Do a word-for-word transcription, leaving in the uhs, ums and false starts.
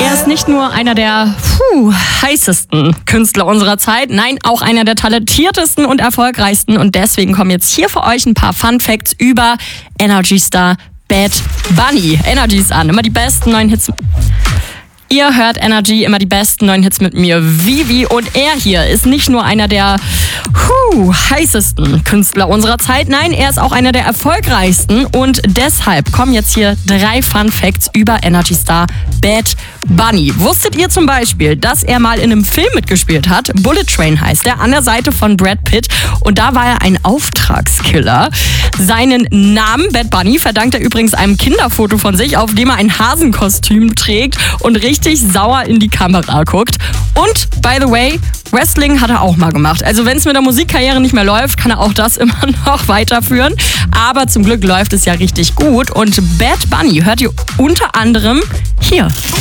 Er ist nicht nur einer der puh, heißesten Künstler unserer Zeit, nein, auch einer der talentiertesten und erfolgreichsten. Und deswegen kommen jetzt hier für euch ein paar Fun Facts über Energy Star Bad Bunny. Energy ist an, immer die besten neuen Hits. Ihr hört Energy, immer die besten neuen Hits mit mir, Vivi. Und er hier ist nicht nur einer der puh, heißesten Künstler unserer Zeit. Nein, er ist auch einer der erfolgreichsten. Und deshalb kommen jetzt hier drei Fun Facts über Energy Star Bad Bunny. Wusstet ihr zum Beispiel, dass er mal in einem Film mitgespielt hat? Bullet Train heißt er, an der Seite von Brad Pitt. Und da war er ein Auftragskiller. Seinen Namen Bad Bunny verdankt er übrigens einem Kinderfoto von sich, auf dem er ein Hasenkostüm trägt und richtig sauer in die Kamera guckt. Und, by the way, Wrestling hat er auch mal gemacht. Also wenn es mit der Musikkarriere nicht mehr läuft, kann er auch das immer noch weiterführen. Aber zum Glück läuft es ja richtig gut. Und Bad Bunny hört ihr unter anderem hier.